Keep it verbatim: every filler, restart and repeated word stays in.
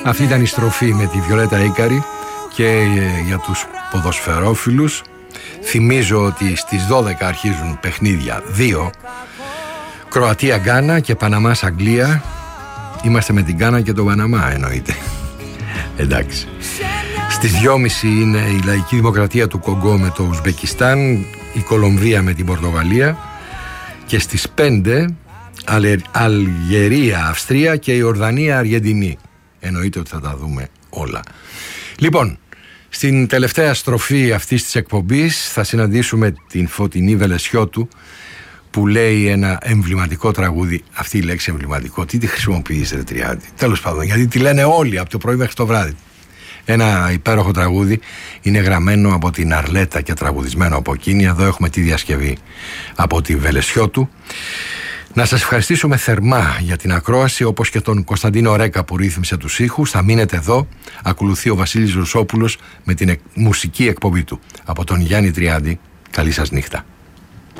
Αυτή ήταν η στροφή με τη Βιολέτα Ίκαρη και για τους ποδοσφαιρόφιλους. Θυμίζω ότι στις δώδεκα αρχίζουν παιχνίδια δύο, Κροατία Γκάνα και Παναμάς Αγγλία. Είμαστε με την Γκάνα και τον Παναμά, εννοείται. Εντάξει. Στις δυόμιση είναι η Λαϊκή Δημοκρατία του Κογκό με το Ουσμπεκιστάν, η Κολομβία με την Πορτογαλία, και στις πέντε Αλγερία, Αυστρία και η Ορδανία, Αργεντινή. Εννοείται ότι θα τα δούμε όλα. Λοιπόν, στην τελευταία στροφή αυτής της εκπομπής θα συναντήσουμε την Φωτεινή Βελεσιώτου, που λέει ένα εμβληματικό τραγούδι. Αυτή η λέξη εμβληματικό, τι τη χρησιμοποιείς, ρε Τριάντη? Τέλος πάντων, γιατί τη λένε όλοι από το πρωί μέχρι το βράδυ. Ένα υπέροχο τραγούδι, είναι γραμμένο από την Αρλέτα και τραγουδισμένο από εκείνη. Εδώ έχουμε τη διασκευή από τη Βελεσιώτου. Να σας ευχαριστήσουμε θερμά για την ακρόαση, όπως και τον Κωνσταντίνο Ρέκα που ρύθμισε τους ήχους. Θα μείνετε εδώ. Ακολουθεί ο Βασίλης Ρουσόπουλος με την μουσική εκπομπή του. Από τον Γιάννη Τριάντη, καλή σας νύχτα.